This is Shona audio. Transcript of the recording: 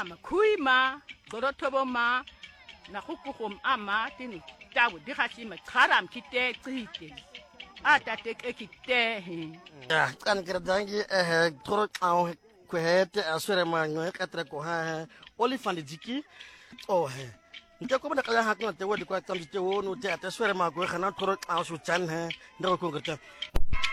ama kuima gorotobo ma na kukuhom ama tini tawo dihashima karam kite tsite ata tek ekite ya kan kerdangi toro au kwete aswere manyo katra ko ha olifant diki oh nte ko bana kala hakna te wodi ko tam te wonu te aswere ma ko khana toro au su chan ha ndo ko ngata